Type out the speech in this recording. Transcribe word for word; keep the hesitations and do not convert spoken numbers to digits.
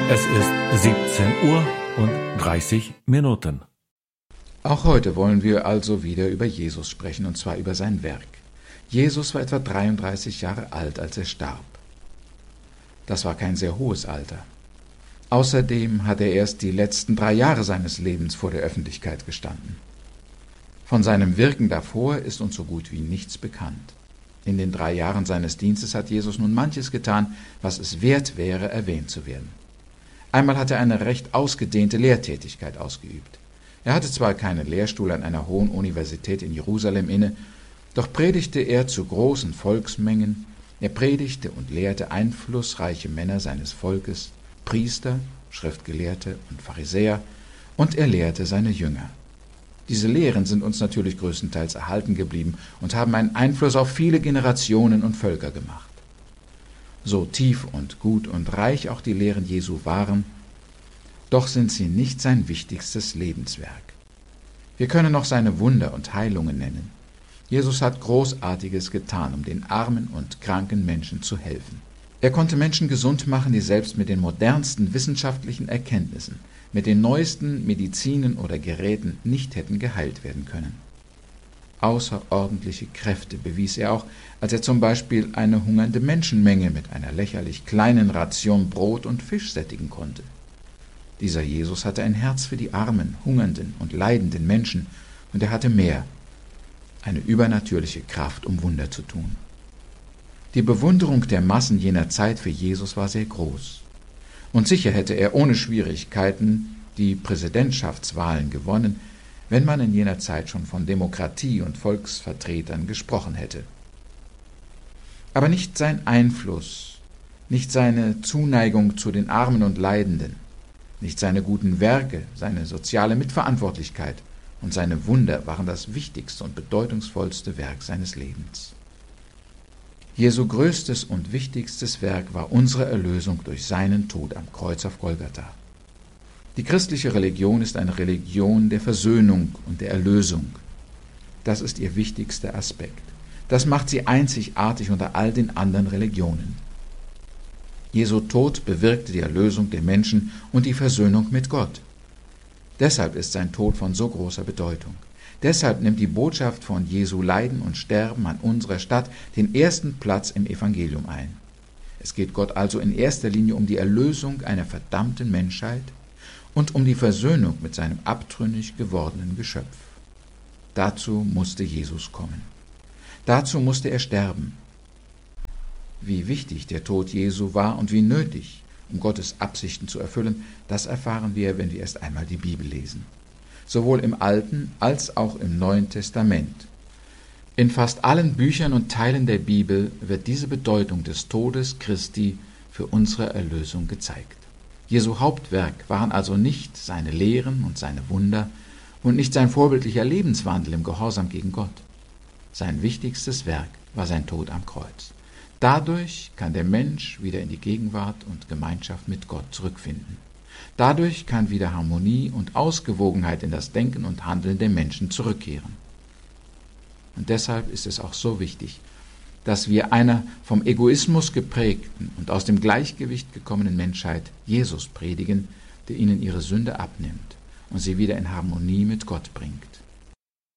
Es ist siebzehn Uhr und dreißig Minuten. Auch heute wollen wir also wieder über Jesus sprechen, und zwar über sein Werk. Jesus war etwa dreiunddreißig Jahre alt, als er starb. Das war kein sehr hohes Alter. Außerdem hat er erst die letzten drei Jahre seines Lebens vor der Öffentlichkeit gestanden. Von seinem Wirken davor ist uns so gut wie nichts bekannt. In den drei Jahren seines Dienstes hat Jesus nun manches getan, was es wert wäre, erwähnt zu werden. Einmal hat er eine recht ausgedehnte Lehrtätigkeit ausgeübt. Er hatte zwar keinen Lehrstuhl an einer hohen Universität in Jerusalem inne, doch predigte er zu großen Volksmengen, er predigte und lehrte einflussreiche Männer seines Volkes, Priester, Schriftgelehrte und Pharisäer, und er lehrte seine Jünger. Diese Lehren sind uns natürlich größtenteils erhalten geblieben und haben einen Einfluss auf viele Generationen und Völker gemacht. So tief und gut und reich auch die Lehren Jesu waren, doch sind sie nicht sein wichtigstes Lebenswerk. Wir können noch seine Wunder und Heilungen nennen. Jesus hat Großartiges getan, um den armen und kranken Menschen zu helfen. Er konnte Menschen gesund machen, die selbst mit den modernsten wissenschaftlichen Erkenntnissen, mit den neuesten Medizinen oder Geräten nicht hätten geheilt werden können. Außerordentliche Kräfte bewies er auch, als er zum Beispiel eine hungernde Menschenmenge mit einer lächerlich kleinen Ration Brot und Fisch sättigen konnte. Dieser Jesus hatte ein Herz für die armen, hungernden und leidenden Menschen, und er hatte mehr, eine übernatürliche Kraft, um Wunder zu tun. Die Bewunderung der Massen jener Zeit für Jesus war sehr groß. Und sicher hätte er ohne Schwierigkeiten die Präsidentschaftswahlen gewonnen, wenn man in jener Zeit schon von Demokratie und Volksvertretern gesprochen hätte. Aber nicht sein Einfluss, nicht seine Zuneigung zu den Armen und Leidenden, nicht seine guten Werke, seine soziale Mitverantwortlichkeit und seine Wunder waren das wichtigste und bedeutungsvollste Werk seines Lebens. Jesu größtes und wichtigstes Werk war unsere Erlösung durch seinen Tod am Kreuz auf Golgatha. Die christliche Religion ist eine Religion der Versöhnung und der Erlösung. Das ist ihr wichtigster Aspekt. Das macht sie einzigartig unter all den anderen Religionen. Jesu Tod bewirkte die Erlösung der Menschen und die Versöhnung mit Gott. Deshalb ist sein Tod von so großer Bedeutung. Deshalb nimmt die Botschaft von Jesu Leiden und Sterben an unserer Stadt den ersten Platz im Evangelium ein. Es geht Gott also in erster Linie um die Erlösung einer verdammten Menschheit und um die Versöhnung mit seinem abtrünnig gewordenen Geschöpf. Dazu musste Jesus kommen. Dazu musste er sterben. Wie wichtig der Tod Jesu war und wie nötig, um Gottes Absichten zu erfüllen, das erfahren wir, wenn wir erst einmal die Bibel lesen. Sowohl im Alten als auch im Neuen Testament. In fast allen Büchern und Teilen der Bibel wird diese Bedeutung des Todes Christi für unsere Erlösung gezeigt. Jesu Hauptwerk waren also nicht seine Lehren und seine Wunder und nicht sein vorbildlicher Lebenswandel im Gehorsam gegen Gott. Sein wichtigstes Werk war sein Tod am Kreuz. Dadurch kann der Mensch wieder in die Gegenwart und Gemeinschaft mit Gott zurückfinden. Dadurch kann wieder Harmonie und Ausgewogenheit in das Denken und Handeln der Menschen zurückkehren. Und deshalb ist es auch so wichtig, dass wir einer vom Egoismus geprägten und aus dem Gleichgewicht gekommenen Menschheit Jesus predigen, der ihnen ihre Sünde abnimmt und sie wieder in Harmonie mit Gott bringt.